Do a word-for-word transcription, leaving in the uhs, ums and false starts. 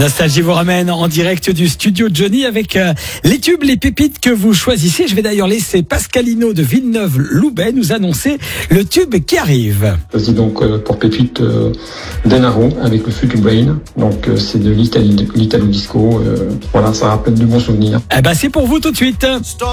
Nostalgie vous ramène en direct du studio Johnny avec euh, les tubes, les pépites que vous choisissez. Je vais d'ailleurs laisser Pascalino de Villeneuve-Loubet nous annoncer le tube qui arrive. Vas-y donc euh, pour pépite euh, Denaro avec le Future Brain. Donc euh, c'est de l'Italo disco. Euh, voilà, ça rappelle de bons souvenirs. Eh ben c'est pour vous tout de suite.